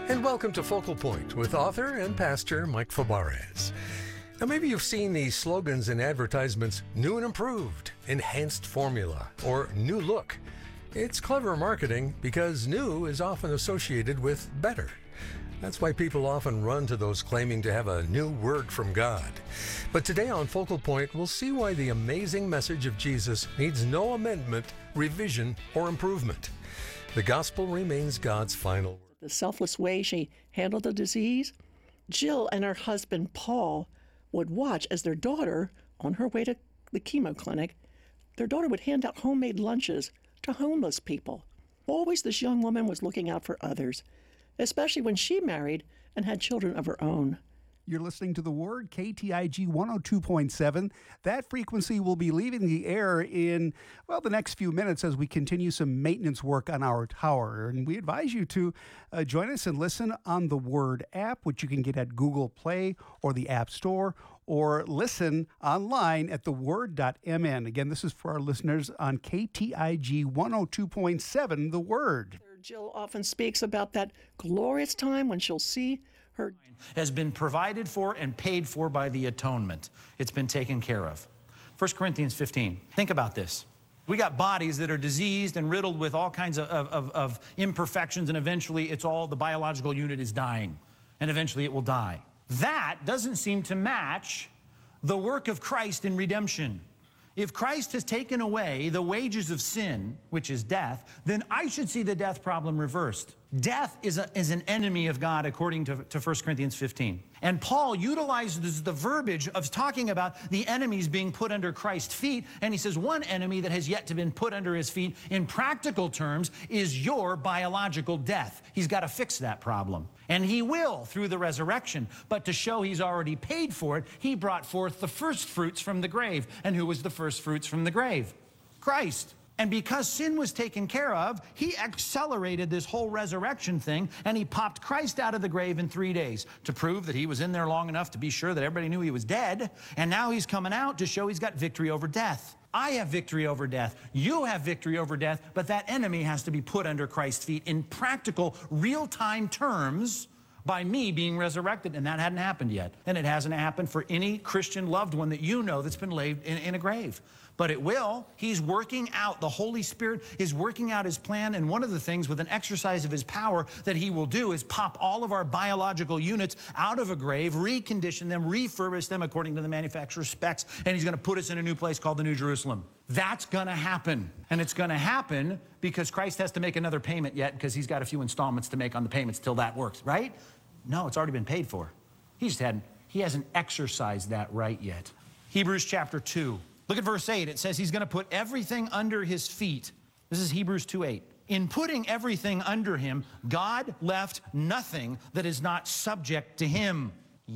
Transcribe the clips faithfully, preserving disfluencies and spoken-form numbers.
And welcome to Focal Point with author and pastor Mike Fabarez. Now, maybe you've seen these slogans and advertisements, new and improved, enhanced formula, or new look. It's clever marketing because new is often associated with better. That's why people often run to those claiming to have a new word from God. But today on Focal Point, we'll see why the amazing message of Jesus needs no amendment, revision, or improvement. The gospel remains God's final word. The selfless way she handled the disease, Jill and her husband Paul would watch as their daughter, on her way to the chemo clinic, their daughter would hand out homemade lunches to homeless people. Always this young woman was looking out for others, especially when she married and had children of her own. You're listening to The Word, K T I G one oh two point seven. That frequency will be leaving the air in, well, the next few minutes as we continue some maintenance work on our tower. And we advise you to uh, join us and listen on the Word app, which you can get at Google Play or the App Store, or listen online at the word dot m n. Again, this is for our listeners on K T I G one oh two point seven, The Word. Jill often speaks about that glorious time when she'll see her has been provided for and paid for by the atonement. It's been taken care of. First Corinthians fifteen. Think about this. We got bodies that are diseased and riddled with all kinds of, of, of imperfections, and eventually it's all, the biological unit is dying, and eventually it will die. That doesn't seem to match the work of Christ in redemption. If Christ has taken away the wages of sin, which is death, then I should see the death problem reversed. Death is, a, is an enemy of God, according to, to First Corinthians fifteen. And Paul utilizes the verbiage of talking about the enemies being put under Christ's feet, and he says one enemy that has yet to been put under his feet, in practical terms, is your biological death. He's got to fix that problem. And he will through the resurrection. But to show he's already paid for it, he brought forth the first fruits from the grave. And who was the first fruits from the grave? Christ. And because sin was taken care of, he accelerated this whole resurrection thing, and he popped Christ out of the grave in three days to prove that he was in there long enough to be sure that everybody knew he was dead. And now he's coming out to show he's got victory over death. I have victory over death. You have victory over death, but that enemy has to be put under Christ's feet in practical, real-time terms by me being resurrected, and that hadn't happened yet. And it hasn't happened for any Christian loved one that you know that's been laid in, in a grave. But it will. He's working out. The Holy Spirit is working out his plan, and one of the things with an exercise of his power that he will do is pop all of our biological units out of a grave, recondition them, refurbish them according to the manufacturer's specs, and he's going to put us in a new place called the New Jerusalem. That's going to happen. And it's going to happen because Christ has to make another payment yet, because he's got a few installments to make on the payments till that works, right? No, it's already been paid for. He just hadn't, he hasn't exercised that right yet. Hebrews chapter two. Look at verse eight. It says he's going to put everything under his feet. This is Hebrews two eight. In putting everything under him, God left nothing that is not subject to him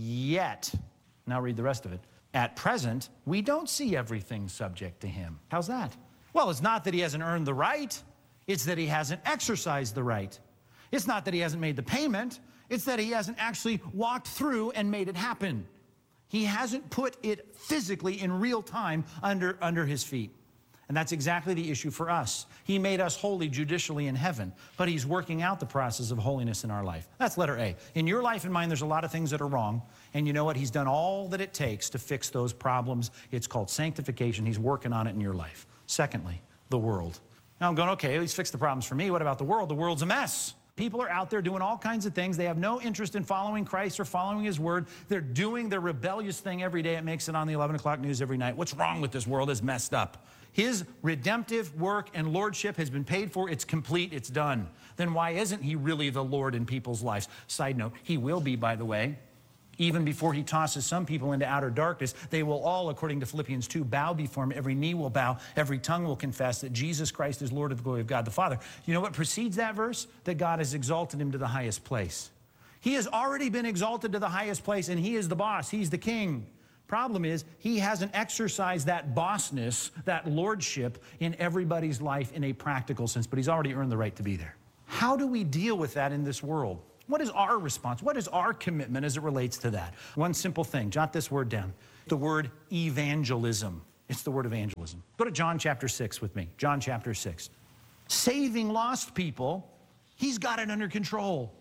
yet. Now read the rest of it. At present, we don't see everything subject to him. How's that? Well, it's not that he hasn't earned the right. It's that he hasn't exercised the right. It's not that he hasn't made the payment. It's that he hasn't actually walked through and made it happen. He hasn't put it physically in real time under, under his feet. And that's exactly the issue for us. He made us holy judicially in heaven, but he's working out the process of holiness in our life. That's letter A. In your life and mine, there's a lot of things that are wrong. And you know what? He's done all that it takes to fix those problems. It's called sanctification. He's working on it in your life. Secondly, the world. Now I'm going, okay, he's fixed the problems for me. What about the world? The world's a mess. People are out there doing all kinds of things. They have no interest in following Christ or following his word. They're doing their rebellious thing every day. It makes it on the eleven o'clock news every night. What's wrong with this world? It's messed up. His redemptive work and lordship has been paid for. It's complete. It's done. Then why isn't he really the Lord in people's lives? Side note, he will be, by the way. Even before he tosses some people into outer darkness, they will all, according to Philippians two, bow before him. Every knee will bow. Every tongue will confess that Jesus Christ is Lord of the glory of God the Father. You know what precedes that verse? That God has exalted him to the highest place. He has already been exalted to the highest place, and he is the boss. He's the king. Problem is, he hasn't exercised that bossness, that lordship in everybody's life in a practical sense, but he's already earned the right to be there. How do we deal with that in this world? What is our response? What is our commitment as it relates to that? One simple thing. Jot this word down. The word evangelism. It's the word evangelism. Go to John chapter six with me. John chapter six. Saving lost people, he's got it under control.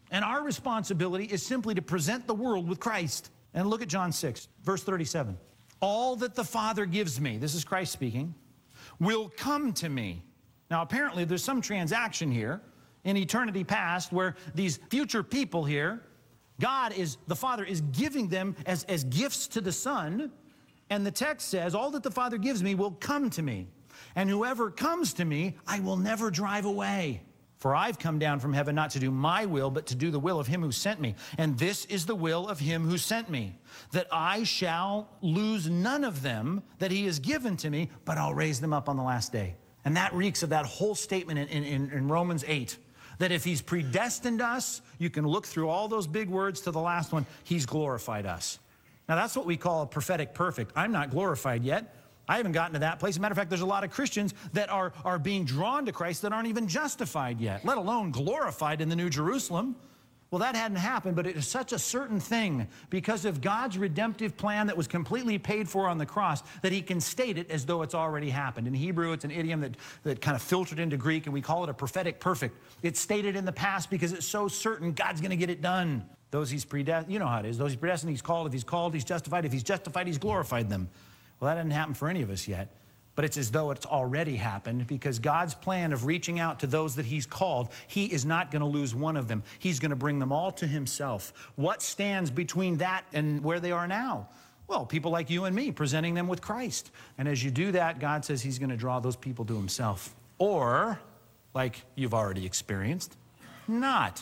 And our responsibility is simply to present the world with Christ. And look at John six, verse thirty-seven. All that the Father gives me, this is Christ speaking, will come to me. Now, apparently, there's some transaction here in eternity past where these future people here, God is, the Father is giving them as, as gifts to the Son. And the text says, all that the Father gives me will come to me. And whoever comes to me, I will never drive away. For I've come down from heaven not to do my will, but to do the will of him who sent me. And this is the will of him who sent me, that I shall lose none of them that he has given to me, but I'll raise them up on the last day. And that reeks of that whole statement in, in, in Romans eight, that if he's predestined us, you can look through all those big words to the last one, he's glorified us. Now that's what we call a prophetic perfect. I'm not glorified yet. I haven't gotten to that place. As a matter of fact, there's a lot of Christians that are, are being drawn to Christ that aren't even justified yet, let alone glorified in the New Jerusalem. Well, that hadn't happened, but it is such a certain thing because of God's redemptive plan that was completely paid for on the cross that he can state it as though it's already happened. In Hebrew, it's an idiom that, that kind of filtered into Greek, and we call it a prophetic perfect. It's stated in the past because it's so certain God's going to get it done. Those he's predestined, you know how it is. Those he's predestined, he's called. If he's called, he's justified. If he's justified, he's glorified them. Well, that didn't happen for any of us yet, but it's as though it's already happened because God's plan of reaching out to those that he's called, he is not going to lose one of them. He's going to bring them all to himself. What stands between that and where they are now? Well, people like you and me, presenting them with Christ. And as you do that, God says he's going to draw those people to himself. Or, like you've already experienced, not.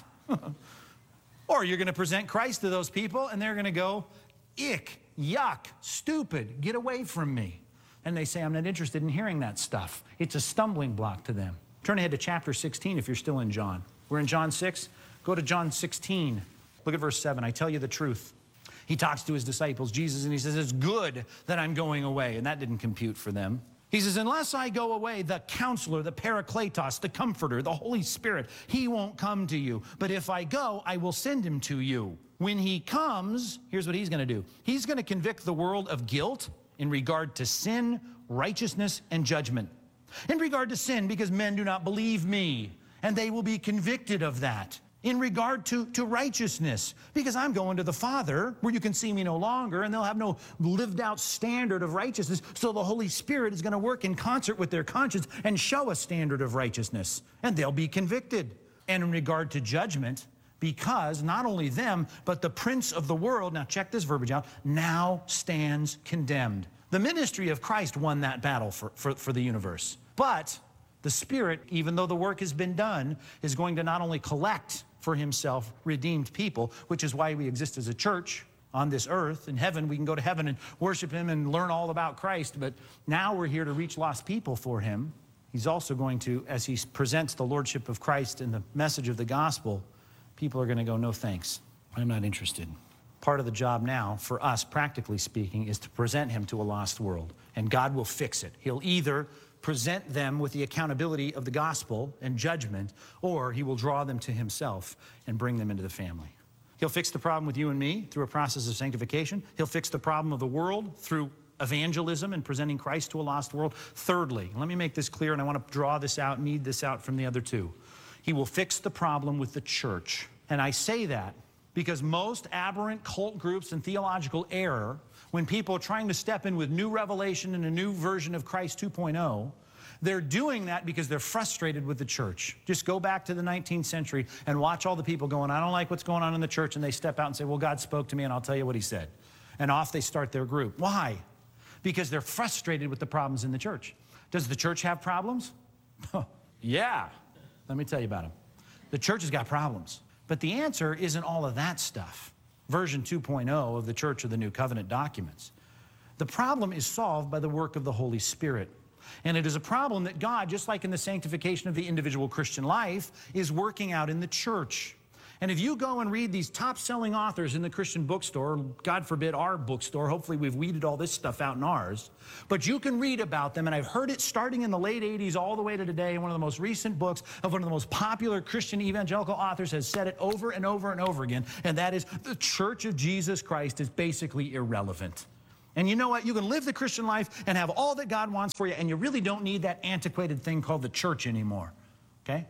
Or you're going to present Christ to those people and they're going to go, ick, yuck, stupid, get away from me. And they say, I'm not interested in hearing that stuff. It's a stumbling block to them. Turn ahead to chapter sixteen if you're still in John. We're in John six. Go to John sixteen. Look at verse seven. I tell you the truth. He talks to his disciples, Jesus, and he says, it's good that I'm going away. And that didn't compute for them. He says, unless I go away, the counselor, the Parakletos, the comforter, the Holy Spirit, he won't come to you. But if I go, I will send him to you. When he comes, here's what he's going to do. He's going to convict the world of guilt in regard to sin, righteousness, and judgment. In regard to sin, because men do not believe me, and they will be convicted of that. In regard to, to righteousness, because I'm going to the Father, where you can see me no longer, and they'll have no lived out standard of righteousness, so the Holy Spirit is going to work in concert with their conscience and show a standard of righteousness, and they'll be convicted. And in regard to judgment, because not only them, but the prince of the world, now check this verbiage out, now stands condemned. The ministry of Christ won that battle for, for, for the universe. But the Spirit, even though the work has been done, is going to not only collect for himself redeemed people, which is why we exist as a church on this earth. In heaven, we can go to heaven and worship him and learn all about Christ, but now we're here to reach lost people for him. He's also going to, as he presents the lordship of Christ and the message of the gospel, people are going to go, no thanks, I'm not interested. Part of the job now, for us, practically speaking, is to present him to a lost world, and God will fix it. He'll either present them with the accountability of the gospel and judgment, or he will draw them to himself and bring them into the family. He'll fix the problem with you and me through a process of sanctification. He'll fix the problem of the world through evangelism and presenting Christ to a lost world. Thirdly, let me make this clear, and I want to draw this out, need this out from the other two. He will fix the problem with the church. And I say that because most aberrant cult groups and theological error, when people are trying to step in with new revelation and a new version of Christ two point oh, they're doing that because they're frustrated with the church. Just go back to the nineteenth century and watch all the people going, I don't like what's going on in the church, and they step out and say, well, God spoke to me, and I'll tell you what he said. And off they start their group. Why? Because they're frustrated with the problems in the church. Does the church have problems? Yeah. Let me tell you about them. The church has got problems. But the answer isn't all of that stuff. Version two point oh of the Church of the New Covenant documents. The problem is solved by the work of the Holy Spirit. And it is a problem that God, just like in the sanctification of the individual Christian life, is working out in the church. And if you go and read these top-selling authors in the Christian bookstore, God forbid our bookstore, hopefully we've weeded all this stuff out in ours, but you can read about them, and I've heard it starting in the late eighties all the way to today. One of the most recent books of one of the most popular Christian evangelical authors has said it over and over and over again, and that is the Church of Jesus Christ is basically irrelevant. And you know what? You can live the Christian life and have all that God wants for you, and you really don't need that antiquated thing called the church anymore, okay?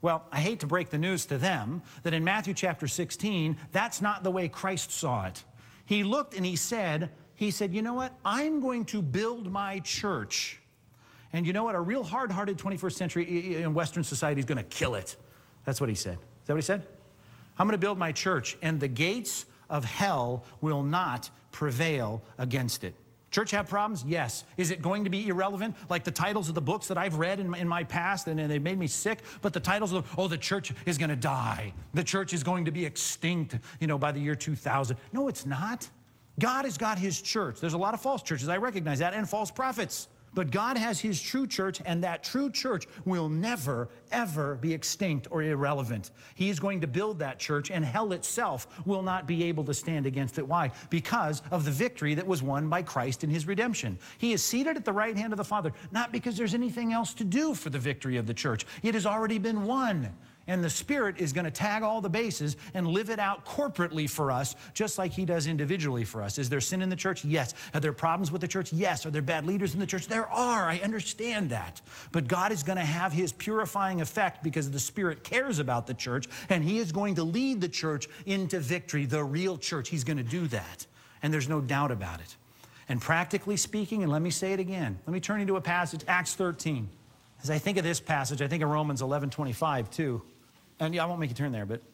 Well, I hate to break the news to them that in Matthew chapter sixteen, that's not the way Christ saw it. He looked and he said, he said, you know what? I'm going to build my church. And you know what? A real hard-hearted twenty-first century in Western society is going to kill it. That's what he said. Is that what he said? I'm going to build my church, and the gates of hell will not prevail against it. Church have problems? Yes. Is it going to be irrelevant? Like the titles of the books that I've read in my, in my past, and, and they made me sick, but the titles of, oh, the church is going to die. The church is going to be extinct, you know, by the year two thousand. No, it's not. God has got his church. There's a lot of false churches, I recognize that, and false prophets. But God has his true church, and that true church will never, ever be extinct or irrelevant. He is going to build that church, and hell itself will not be able to stand against it. Why? Because of the victory that was won by Christ in his redemption. He is seated at the right hand of the Father, not because there's anything else to do for the victory of the church. It has already been won. And the Spirit is going to tag all the bases and live it out corporately for us, just like he does individually for us. Is there sin in the church? Yes. Are there problems with the church? Yes. Are there bad leaders in the church? There are. I understand that. But God is going to have his purifying effect because the Spirit cares about the church, and he is going to lead the church into victory, the real church. He's going to do that. And there's no doubt about it. And practically speaking, and let me say it again, let me turn you to a passage, Acts thirteen. As I think of this passage, I think of Romans eleven twenty-five too. And yeah, I won't make you turn there, but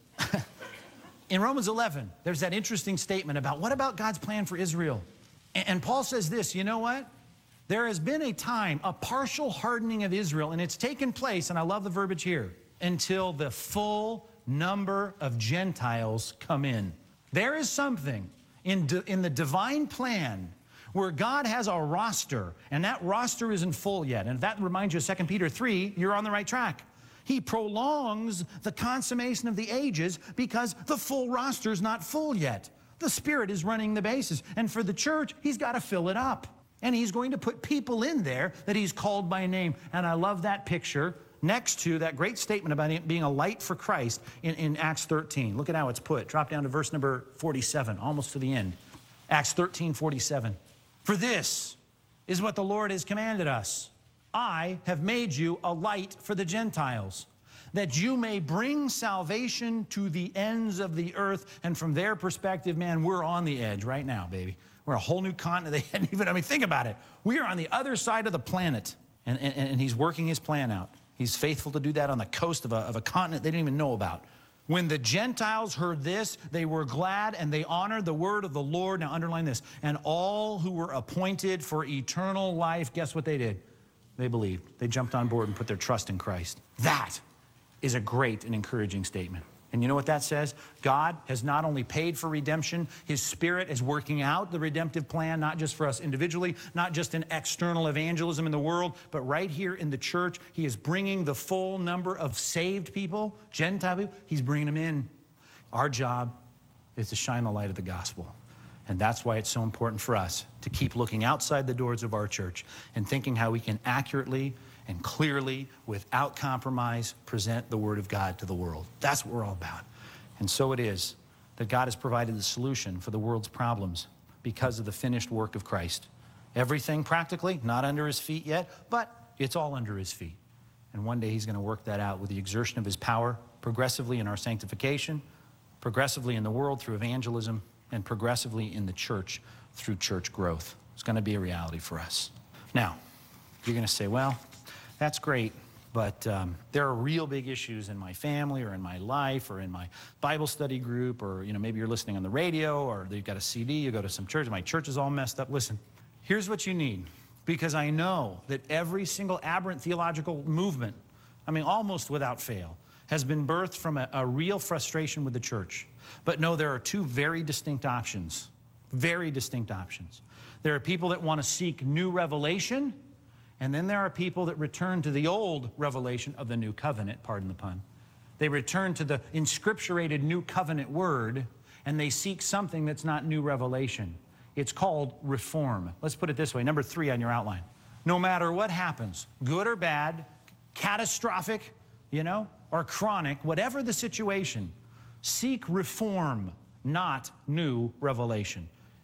in Romans eleven, there's that interesting statement about what about God's plan for Israel? And, and Paul says this, you know what? There has been a time, a partial hardening of Israel, and it's taken place, and I love the verbiage here, until the full number of Gentiles come in. There is something in, in the divine plan where God has a roster, and that roster isn't full yet. And if that reminds you of Second Peter three, you're on the right track. He prolongs the consummation of the ages because the full roster is not full yet. The Spirit is running the bases. And for the church, he's got to fill it up. And he's going to put people in there that he's called by name. And I love that picture next to that great statement about it being a light for Christ in, in Acts thirteen. Look at how it's put. Drop down to verse number forty-seven, almost to the end. Acts thirteen, forty-seven. For this is what the Lord has commanded us. I have made you a light for the Gentiles, that you may bring salvation to the ends of the earth. And from their perspective, man, we're on the edge right now, baby. We're a whole new continent. They hadn't even, I mean, think about it. We are on the other side of the planet, and, and, and he's working his plan out. He's faithful to do that on the coast of a, of a continent they didn't even know about. When the Gentiles heard this, they were glad and they honored the word of the Lord. Now underline this. And all who were appointed for eternal life, guess what they did? They believed. They jumped on board and put their trust in Christ. That is a great and encouraging statement. And you know what that says? God has not only paid for redemption, his Spirit is working out the redemptive plan, not just for us individually, not just in external evangelism in the world, but right here in the church, he is bringing the full number of saved people, Gentile people, he's bringing them in. Our job is to shine the light of the gospel. And that's why it's so important for us to keep looking outside the doors of our church and thinking how we can accurately and clearly, without compromise, present the Word of God to the world. That's what we're all about. And so it is that God has provided the solution for the world's problems because of the finished work of Christ. Everything practically, not under his feet yet, but it's all under his feet. And one day he's going to work that out with the exertion of his power, progressively in our sanctification, progressively in the world through evangelism, and progressively in the church through church growth. It's going to be a reality for us. Now, you're going to say, well, that's great, but um, there are real big issues in my family or in my life or in my Bible study group, or you know maybe you're listening on the radio, or you've got a C D, you go to some church, my church is all messed up. Listen, here's what you need, because I know that every single aberrant theological movement, I mean almost without fail, has been birthed from a, a real frustration with the church. But no, there are two very distinct options, very distinct options. There are people that want to seek new revelation, and then there are people that return to the old revelation of the new covenant, pardon the pun. They return to the inscripturated new covenant word, and they seek something that's not new revelation. It's called reform. Let's put it this way, number three on your outline. No matter what happens, good or bad, catastrophic, you know, or chronic, whatever the situation, seek reform, not new revelation.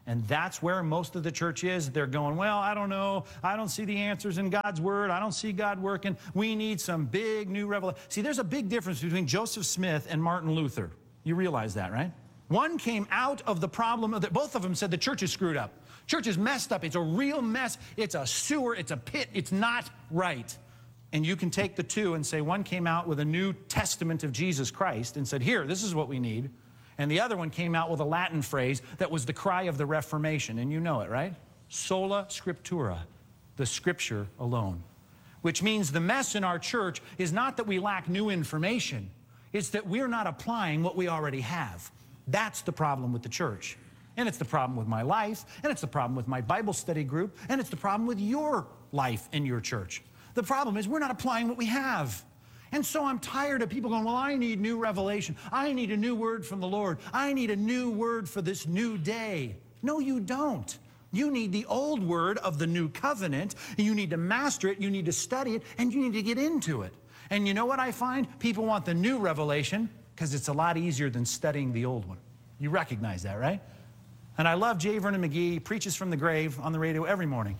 And that's where most of the church is. They're going, well, I don't know. I don't see the answers in God's word. I don't see God working. We need some big new revelation. See, there's a big difference between Joseph Smith and Martin Luther. You realize that, right? One came out of the problem of that. Both of them said the church is screwed up. Church is messed up. It's a real mess. It's a sewer. It's a pit. It's not right. And you can take the two and say one came out with a New Testament of Jesus Christ and said, here, this is what we need. And the other one came out with a Latin phrase that was the cry of the Reformation. And you know it, right? Sola Scriptura, the Scripture alone. Which means the mess in our church is not that we lack new information. It's that we're not applying what we already have. That's the problem with the church. And it's the problem with my life. And it's the problem with my Bible study group. And it's the problem with your life in your church. The problem is we're not applying what we have. And so I'm tired of people going, well, I need new revelation. I need a new word from the Lord. I need a new word for this new day. No, you don't. You need the old word of the new covenant. You need to master it. You need to study it. And you need to get into it. And you know what I find? People want the new revelation because it's a lot easier than studying the old one. You recognize that, right? And I love J. Vernon McGee. He preaches from the grave on the radio every morning.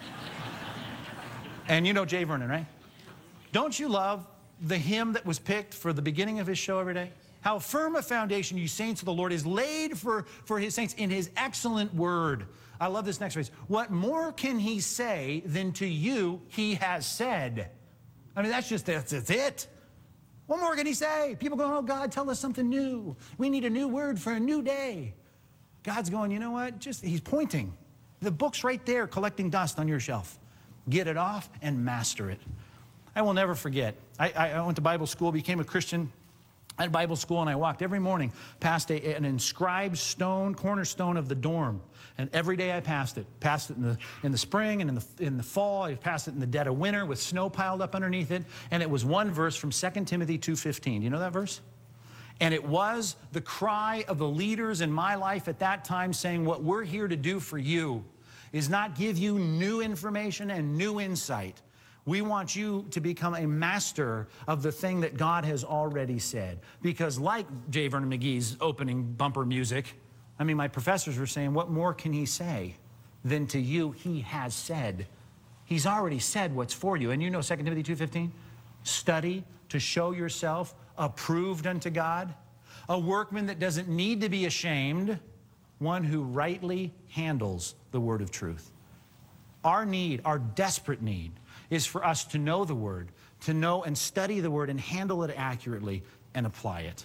And you know J. Vernon, right? Don't you love the hymn that was picked for the beginning of his show every day? How firm a foundation, you saints of the Lord, is laid for, for his saints in his excellent word. I love this next phrase. What more can he say than to you he has said? I mean, that's just, that's, that's it. What more can he say? People go, oh, God, tell us something new. We need a new word for a new day. God's going, you know what? Just, he's pointing. The book's right there collecting dust on your shelf. Get it off and master it. I will never forget. I, I went to Bible school, became a Christian at Bible school, and I walked every morning past a, an inscribed stone, cornerstone of the dorm. And every day I passed it. Passed it in the, in the spring and in the, in the fall. I passed it in the dead of winter with snow piled up underneath it. And it was one verse from Second Timothy two fifteen. You know that verse? And it was the cry of the leaders in my life at that time saying, what we're here to do for you is not give you new information and new insight. We want you to become a master of the thing that God has already said. Because like J. Vernon McGee's opening bumper music, I mean, my professors were saying, what more can he say than to you he has said? He's already said what's for you. And you know Second Timothy two fifteen? Study to show yourself approved unto God, a workman that doesn't need to be ashamed, one who rightly handles the word of truth. Our need, our desperate need, is for us to know the word, to know and study the word and handle it accurately and apply it.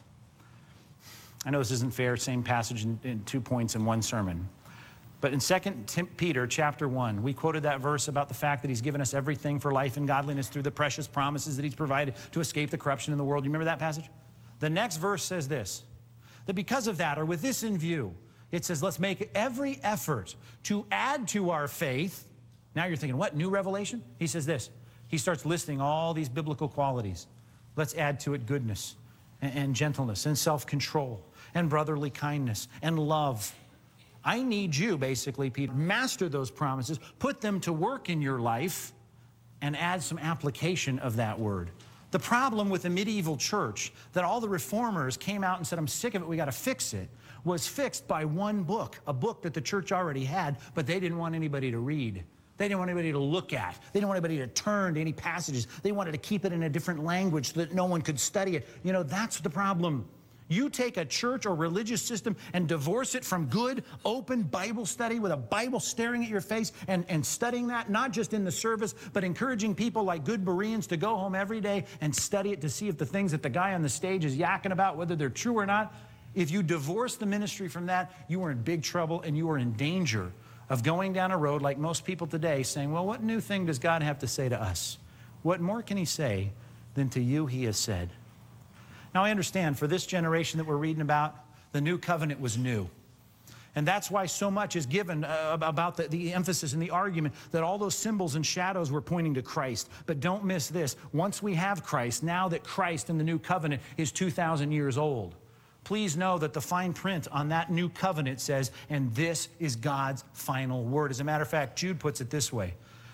I know this isn't fair, same passage in, in two points in one sermon. But in Second Peter chapter one, we quoted that verse about the fact that he's given us everything for life and godliness through the precious promises that he's provided to escape the corruption in the world. You remember that passage? The next verse says this, that because of that, or with this in view, it says, let's make every effort to add to our faith. Now you're thinking, what, new revelation? He says this. He starts listing all these biblical qualities. Let's add to it goodness and, and gentleness and self-control and brotherly kindness and love. I need you, basically, Peter, master those promises, put them to work in your life, and add some application of that word. The problem with the medieval church, that all the reformers came out and said, I'm sick of it, we got to fix it, was fixed by one book, a book that the church already had, but they didn't want anybody to read. They didn't want anybody to look at. They didn't want anybody to turn to any passages. They wanted to keep it in a different language so that no one could study it. You know, that's the problem. You take a church or religious system and divorce it from good, open Bible study with a Bible staring at your face and, and studying that, not just in the service, but encouraging people like good Bereans to go home every day and study it to see if the things that the guy on the stage is yakking about, whether they're true or not. If you divorce the ministry from that, you are in big trouble and you are in danger of going down a road like most people today saying, well, what new thing does God have to say to us? What more can he say than to you he has said? Now, I understand for this generation that we're reading about, the new covenant was new. And that's why so much is given uh, about the, the emphasis and the argument that all those symbols and shadows were pointing to Christ. But don't miss this. Once we have Christ, now that Christ in the new covenant is two thousand years old, please know that the fine print on that new covenant says, and this is God's final word. As a matter of fact, Jude puts it this way,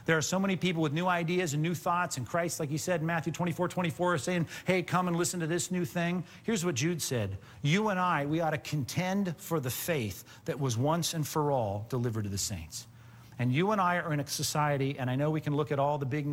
There are so many people with new ideas and new thoughts, and Christ, like he said in Matthew twenty-four, twenty-four, is saying, hey, come and listen to this new thing. Here's what Jude said. You and I, we ought to contend for the faith that was once and for all delivered to the saints. And you and I are in a society, and I know we can look at all the big